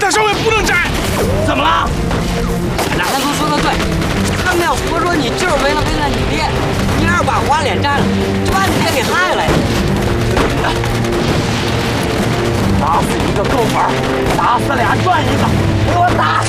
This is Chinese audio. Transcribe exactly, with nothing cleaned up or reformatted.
大少爷不能摘。怎么了？ 哪个都说的对，他们要胡说，你就是为了为难你爹。你要是把花脸摘了，就把你爹给害了呀！打死一个够本，打死俩赚一个，给我打！